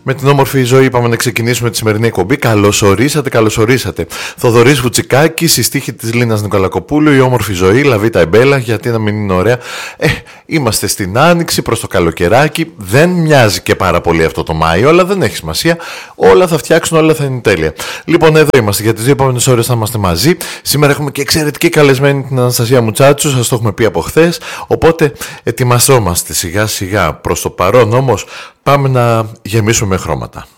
Με την όμορφη ζωή είπαμε να ξεκινήσουμε τη σημερινή εκπομπή. Καλώς ορίσατε. Θοδωρής Βουτσικάκης, η στίχη της Λίνας Νικολακοπούλου, η όμορφη ζωή, Λαβίτα Εμπέλα, γιατί να μην είναι ωραία. Είμαστε στην Άνοιξη, προς το καλοκαιράκι. Δεν μοιάζει και πάρα πολύ αυτό το Μάιο, αλλά δεν έχει σημασία. Όλα θα φτιάξουν, όλα θα είναι τέλεια. Λοιπόν, εδώ είμαστε. Για τις 2 επόμενες ώρες θα είμαστε μαζί. Σήμερα έχουμε και εξαιρετική καλεσμένη την Αναστασία Μουτσάτσου, σας το έχουμε πει από χθες. Οπότε ετοιμαζόμαστε σιγά σιγά. Προς το παρόν όμως πάμε να γεμίσουμε χρώματα.